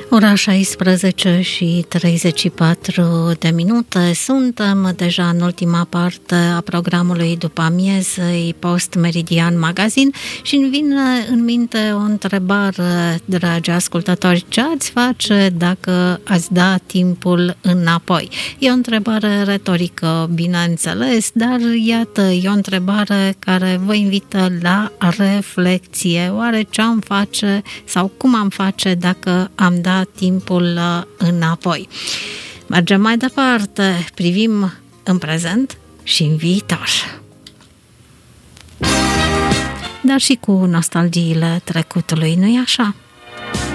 Ora 16 și 34 de minute. Suntem deja în ultima parte a programului după amiezei Post Meridian Magazin și îmi vine în minte o întrebare, dragi ascultători. Ce ați face dacă ați da timpul înapoi? E o întrebare retorică, bineînțeles, dar iată, e o întrebare care vă invită la reflexie. Oare ce am face sau cum am face dacă am dat timpul înapoi? Mergem mai departe, privim în prezent și în viitor, dar și cu nostalgiile trecutului, nu-i așa?